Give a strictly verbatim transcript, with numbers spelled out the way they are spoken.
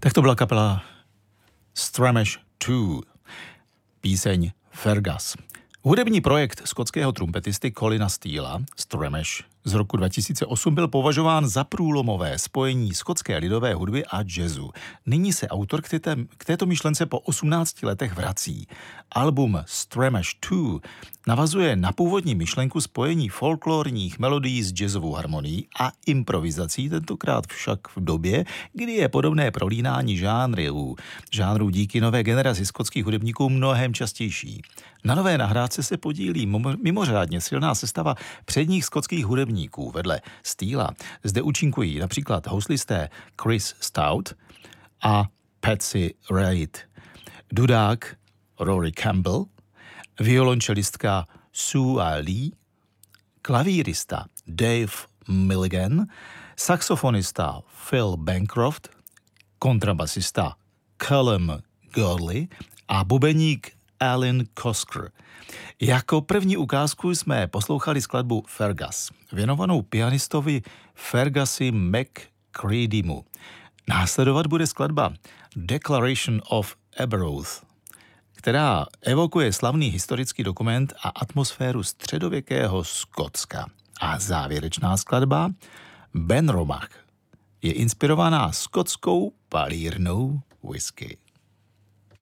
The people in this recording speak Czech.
Tak to byla kapela Stramash dva, píseň Fergus. Hudební projekt skotského trumpetisty Colina Steela, Stramash, z roku dva tisíce osm byl považován za průlomové spojení skotské lidové hudby a jazzu. Nyní se autor k, této, k této myšlence po osmnácti letech vrací. Album Stramash dva navazuje na původní myšlenku spojení folklorních melodií s jazzovou harmonií a improvizací, tentokrát však v době, kdy je podobné prolínání žánrů, žánrů díky nové generaci skotských hudebníků mnohem častější. Na nové nahrávce se podílí mimořádně silná sestava předních skotských hudebníků. Vedle Steela zde účinkují například houslisté Chris Stout a Patsy Reid, dudák Rory Campbell, violončelistka Sue Lee, klavírista Dave Milligan, saxofonista Phil Bancroft, kontrabasista Callum Godley a bubeník Alan Kosker. Jako první ukázku jsme poslouchali skladbu Fergus, věnovanou pianistovi Fergusi McCreadymu. Následovat bude skladba Declaration of Aberystwyth, která evokuje slavný historický dokument a atmosféru středověkého Skotska. A závěrečná skladba Ben Romach je inspirovaná skotskou palírnou whisky.